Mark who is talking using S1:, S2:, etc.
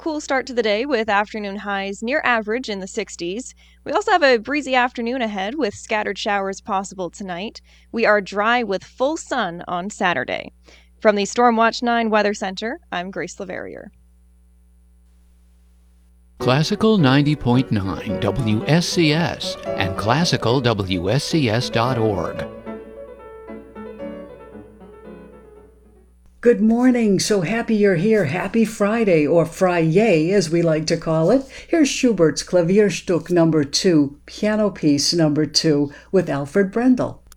S1: cool start to the day with afternoon highs near average in the 60s. We also have a breezy afternoon ahead with scattered showers possible tonight. We are dry with full sun on Saturday. From the Stormwatch 9 Weather Center, I'm Grace Leverrier.
S2: Classical 90.9 WSCS and classicalwscs.org.
S3: Good morning. So happy you're here. Happy Friday, or Fri-yay as we like to call it. Here's Schubert's Klavierstück number 2, piano piece number 2 with Alfred Brendel.